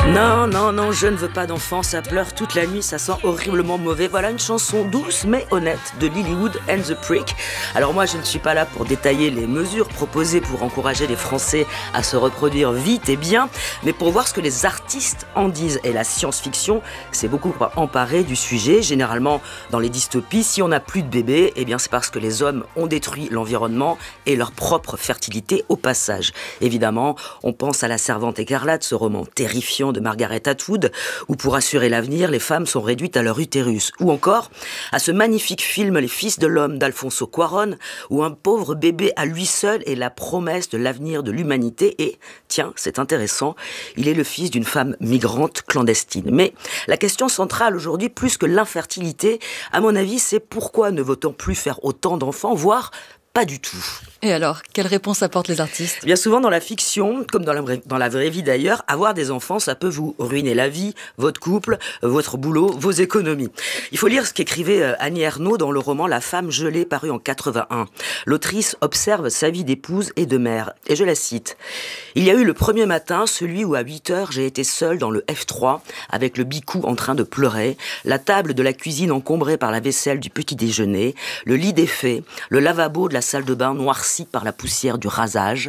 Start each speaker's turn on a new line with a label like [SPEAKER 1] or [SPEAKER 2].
[SPEAKER 1] Non, non, non, je ne veux pas d'enfant, ça pleure toute la nuit, ça sent horriblement mauvais. Voilà une chanson douce mais honnête de Lilywood and the Prick. Alors moi, je ne suis pas là pour détailler les mesures proposées pour encourager les Français à se reproduire vite et bien, mais pour voir ce que les artistes en disent. Et la science-fiction s'est beaucoup emparée du sujet. Généralement, dans les dystopies, si on n'a plus de bébés, eh bien c'est parce que les hommes ont détruit l'environnement et leur propre fertilité au passage. Évidemment, on pense à La Servante écarlate, ce roman terrifiant de Margaret Atwood, où pour assurer l'avenir, les femmes sont réduites à leur utérus. Ou encore à ce magnifique film Les Fils de l'Homme d'Alfonso Cuarón, où un pauvre bébé à lui seul est la promesse de l'avenir de l'humanité et, tiens, c'est intéressant, il est le fils d'une femme migrante clandestine. Mais la question centrale aujourd'hui, plus que l'infertilité, à mon avis, c'est pourquoi ne veut-on plus faire autant d'enfants, voire pas du tout.
[SPEAKER 2] Et alors, quelle réponse apportent les artistes ?
[SPEAKER 1] Bien souvent dans la fiction, comme dans la vraie vie d'ailleurs, avoir des enfants, ça peut vous ruiner la vie, votre couple, votre boulot, vos économies. Il faut lire ce qu'écrivait Annie Ernaux dans le roman La femme gelée, paru en 81. L'autrice observe sa vie d'épouse et de mère. Et je la cite. « Il y a eu le premier matin, celui où à 8 heures j'ai été seule dans le F3, avec le bicou en train de pleurer, la table de la cuisine encombrée par la vaisselle du petit déjeuner, le lit défait, le lavabo de la salle de bain noirci par la poussière du rasage,